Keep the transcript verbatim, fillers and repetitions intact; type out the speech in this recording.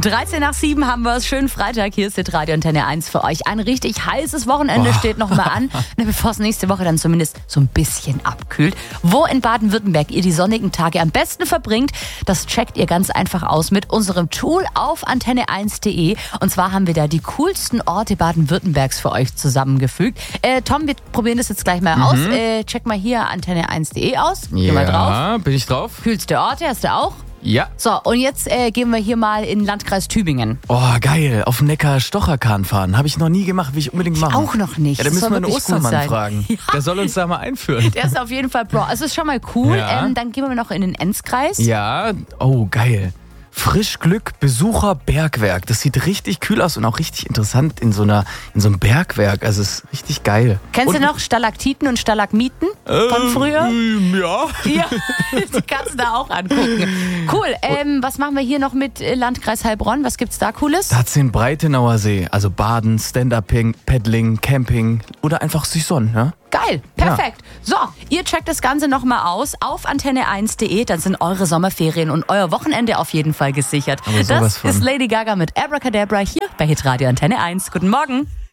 dreizehn nach sieben haben wir es. Schönen Freitag. Hier ist Radio Antenne eins für euch. Ein richtig heißes Wochenende Boah. steht noch mal an. Bevor es nächste Woche dann zumindest so ein bisschen abkühlt. Wo in Baden-Württemberg ihr die sonnigen Tage am besten verbringt, das checkt ihr ganz einfach aus mit unserem Tool auf antenne eins punkt de. Und zwar haben wir da die coolsten Orte Baden-Württembergs für euch zusammengefügt. Äh, Tom, wir probieren das jetzt gleich mal mhm. aus. Äh, check mal hier antenne eins punkt de aus. Geh ja, mal drauf. bin ich drauf? Coolste Orte hast du auch? Ja. So, und jetzt äh, gehen wir hier mal in den Landkreis Tübingen. Oh, geil. Auf dem Neckar Stocherkahn fahren. Habe ich noch nie gemacht, will ich unbedingt machen. Auch noch nicht. Ja, da Das müssen soll wir einen wirklich gut Ostermann sein. fragen. Ja. Der soll uns da mal einführen. Der ist auf jeden Fall Bro. Also ist schon mal cool. Ja. Ähm, dann gehen wir noch in den Enzkreis. Ja, oh, geil. Frischglück Besucher Bergwerk. Das sieht richtig kühl aus und auch richtig interessant in so einer in so einem Bergwerk. Also es ist richtig geil. Kennst und, du noch Stalaktiten und Stalagmiten von ähm, früher? Ähm, ja. Ja, die kannst du da auch angucken. Cool. Ähm, was machen wir hier noch mit äh, Landkreis Heilbronn? Was gibt's da Cooles? Da hat's den Breitenauer See. Also Baden, Stand-Up-Paddling, Paddling, Camping oder einfach sich sonnen, ja? Geil, perfekt. Ja. So, ihr checkt das Ganze nochmal aus auf antenne eins punkt de. Dann sind eure Sommerferien und euer Wochenende auf jeden Fall gesichert. Aber sowas das von. ist Lady Gaga mit Abracadabra hier bei Hitradio Antenne eins. Guten Morgen.